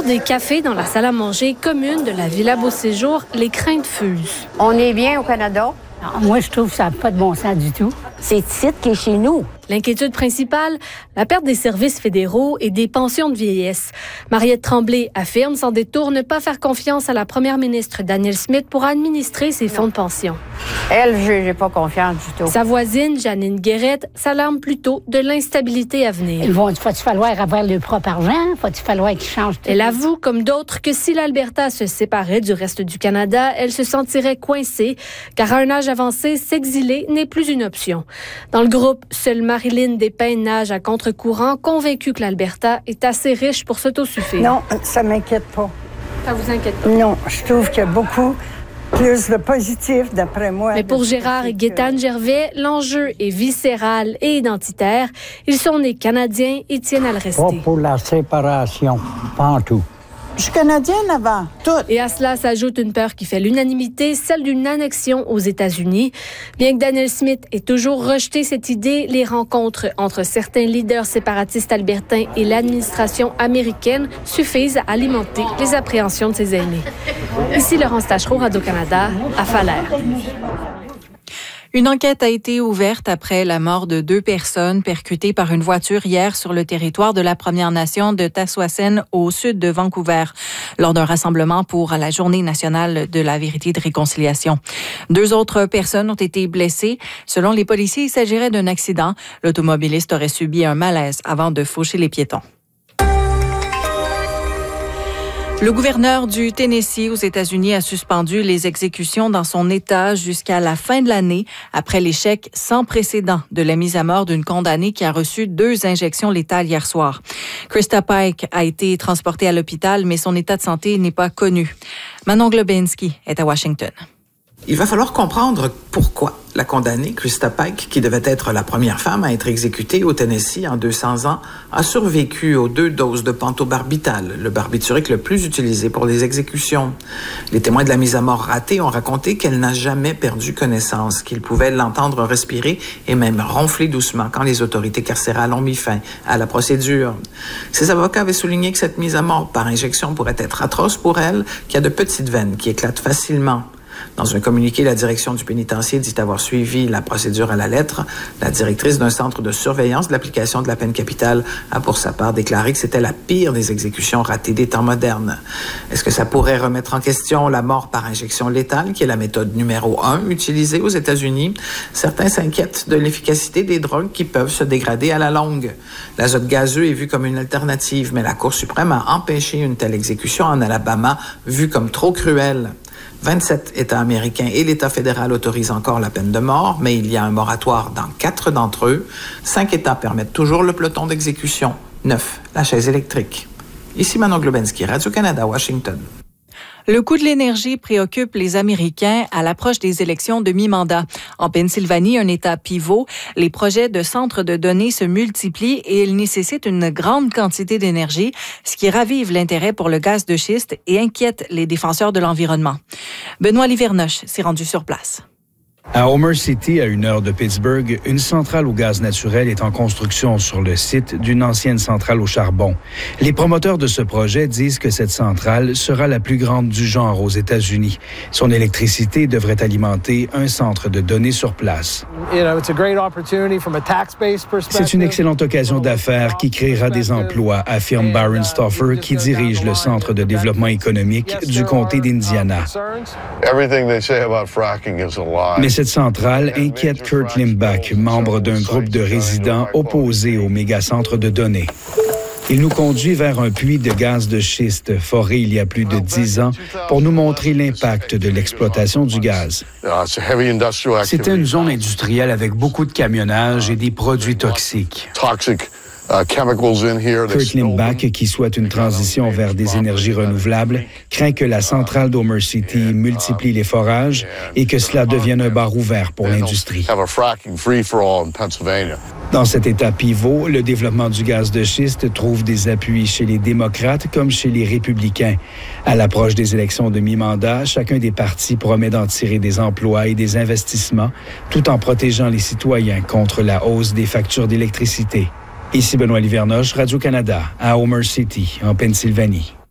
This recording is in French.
dîner café dans la salle à manger commune de la Villa Beau-Séjour, les craintes fusent. On est bien au Canada. Non, moi, je trouve que ça n'a pas de bon sens du tout. C'est ici qui est chez nous. L'inquiétude principale, la perte des services fédéraux et des pensions de vieillesse. Mariette Tremblay affirme sans détour ne pas faire confiance à la première ministre Danielle Smith pour administrer ses fonds de pension. Elle, je n'ai pas confiance du tout. Sa voisine, Janine Guérette, s'alarme plutôt de l'instabilité à venir. Faut-il falloir avoir le propre argent? Faut-il falloir qu'ils changent tout? Elle avoue, comme d'autres, que si l'Alberta se séparait du reste du Canada, elle se sentirait coincée, car à un âge avancé, s'exiler n'est plus une option. Dans le groupe, seule Marilyn Despins nage à contre-courant, convaincue que l'Alberta est assez riche pour s'autosuffire. Non, ça m'inquiète pas. Ça vous inquiète pas? Non, je trouve qu'il y a beaucoup plus de positif, d'après moi. Mais pour Gérard et Gaétane Gervais, l'enjeu est viscéral et identitaire. Ils sont nés canadiens et tiennent à le rester. Pas pour la séparation, pas en tout. Je suis canadienne avant, tout. Et à cela s'ajoute une peur qui fait l'unanimité, celle d'une annexion aux États-Unis. Bien que Danielle Smith ait toujours rejeté cette idée, les rencontres entre certains leaders séparatistes albertains et l'administration américaine suffisent à alimenter les appréhensions de ses aînés. Ici Laurence Tachereau, Radio-Canada, à Falaire. Une enquête a été ouverte après la mort de 2 personnes percutées par une voiture hier sur le territoire de la Première Nation de Taswacen au sud de Vancouver, lors d'un rassemblement pour la Journée nationale de la vérité et de réconciliation. 2 autres personnes ont été blessées. Selon les policiers, il s'agirait d'un accident. L'automobiliste aurait subi un malaise avant de faucher les piétons. Le gouverneur du Tennessee aux États-Unis a suspendu les exécutions dans son État jusqu'à la fin de l'année après l'échec sans précédent de la mise à mort d'une condamnée qui a reçu 2 injections létales hier soir. Krista Pike a été transportée à l'hôpital, mais son état de santé n'est pas connu. Manon Globinski est à Washington. Il va falloir comprendre pourquoi la condamnée, Krista Pike, qui devait être la première femme à être exécutée au Tennessee en 200 ans, a survécu aux 2 doses de pentobarbital, le barbiturique le plus utilisé pour les exécutions. Les témoins de la mise à mort ratée ont raconté qu'elle n'a jamais perdu connaissance, qu'ils pouvaient l'entendre respirer et même ronfler doucement quand les autorités carcérales ont mis fin à la procédure. Ses avocats avaient souligné que cette mise à mort par injection pourrait être atroce pour elle, qui a de petites veines qui éclatent facilement. Dans un communiqué, la direction du pénitencier dit avoir suivi la procédure à la lettre. La directrice d'un centre de surveillance de l'application de la peine capitale a pour sa part déclaré que c'était la pire des exécutions ratées des temps modernes. Est-ce que ça pourrait remettre en question la mort par injection létale, qui est la méthode numéro 1 utilisée aux États-Unis? Certains s'inquiètent de l'efficacité des drogues qui peuvent se dégrader à la longue. L'azote gazeux est vu comme une alternative, mais la Cour suprême a empêché une telle exécution en Alabama, vue comme trop cruelle. 27 États américains et l'État fédéral autorisent encore la peine de mort, mais il y a un moratoire dans 4 d'entre eux. 5 États permettent toujours le peloton d'exécution. 9, la chaise électrique. Ici Manon Globinski, Radio-Canada, Washington. Le coût de l'énergie préoccupe les Américains à l'approche des élections de mi-mandat. En Pennsylvanie, un État pivot, les projets de centres de données se multiplient et ils nécessitent une grande quantité d'énergie, ce qui ravive l'intérêt pour le gaz de schiste et inquiète les défenseurs de l'environnement. Benoît Livernoche s'est rendu sur place. À Homer City, à 1 heure de Pittsburgh, une centrale au gaz naturel est en construction sur le site d'une ancienne centrale au charbon. Les promoteurs de ce projet disent que cette centrale sera la plus grande du genre aux États-Unis. Son électricité devrait alimenter un centre de données sur place. C'est une excellente occasion d'affaires qui créera des emplois, affirme Byron Stauffer, qui dirige le Centre de développement économique du comté d'Indiana. Mais cette centrale inquiète Kurt Limbach, membre d'un groupe de résidents opposés au mégacentre de données. Il nous conduit vers un puits de gaz de schiste foré il y a plus de 10 ans pour nous montrer l'impact de l'exploitation du gaz. C'était une zone industrielle avec beaucoup de camionnage et des produits toxiques. Kurt Limbach, qui souhaite une transition vers des énergies renouvelables, craint que la centrale d'Homer City multiplie les forages et que cela devienne un bar ouvert pour l'industrie. Dans cet État pivot, le développement du gaz de schiste trouve des appuis chez les démocrates comme chez les républicains. À l'approche des élections de mi-mandat, chacun des partis promet d'en tirer des emplois et des investissements, tout en protégeant les citoyens contre la hausse des factures d'électricité. Ici Benoît Livernoche, Radio-Canada, à Homer City, en Pennsylvanie.